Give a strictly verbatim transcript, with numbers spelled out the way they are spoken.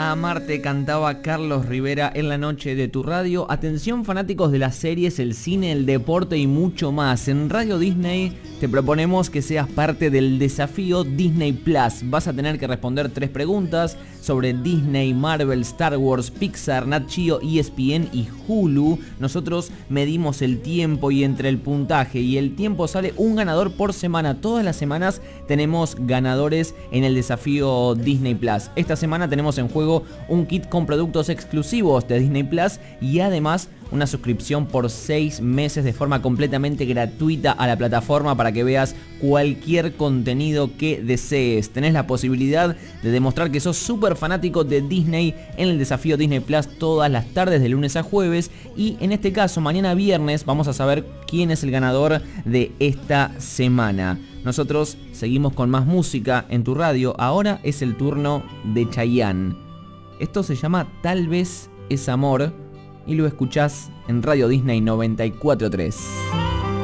a amarte, cantaba Carlos Rivera en la noche de tu radio. Atención fanáticos de las series, el cine, el deporte y mucho más. En Radio Disney te proponemos que seas parte del desafío Disney Plus. Vas a tener que responder tres preguntas sobre Disney, Marvel, Star Wars, Pixar, Nat Geo, E S P N y Hulu. Nosotros medimos el tiempo y entre el puntaje y el tiempo sale un ganador por semana. Todas las semanas tenemos ganadores en el desafío Disney Plus. Esta semana tenemos en juego un kit con productos exclusivos de Disney Plus y además una suscripción por seis meses de forma completamente gratuita a la plataforma para que veas cualquier contenido que desees. Tenés la posibilidad de demostrar que sos súper fanático de Disney en el desafío Disney Plus todas las tardes de lunes a jueves, y en este caso mañana viernes vamos a saber quién es el ganador de esta semana. Nosotros seguimos con más música en tu radio. Ahora es el turno de Chayanne. Esto se llama Tal vez es amor y lo escuchás en Radio Disney noventa y cuatro punto tres.